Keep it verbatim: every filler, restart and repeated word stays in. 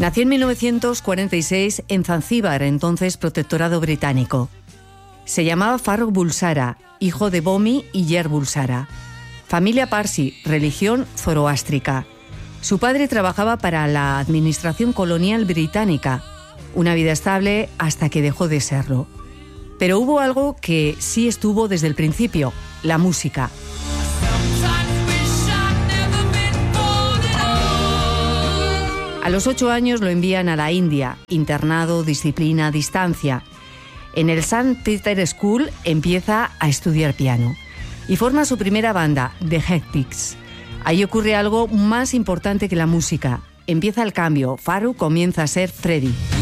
Nació en mil novecientos cuarenta y seis en Zanzíbar, entonces protectorado británico. Se llamaba Farrokh Bulsara, hijo de Bomi y Yer Bulsara. Familia parsi, religión zoroástrica. Su padre trabajaba para la administración colonial británica, una vida estable hasta que dejó de serlo. Pero hubo algo que sí estuvo desde el principio, la música. A los ocho años lo envían a la India, internado, disciplina, distancia. En el Saint Peter School empieza a estudiar piano y forma su primera banda, The Hectics. Ahí ocurre algo más importante que la música. Empieza el cambio. Farrokh comienza a ser Freddie.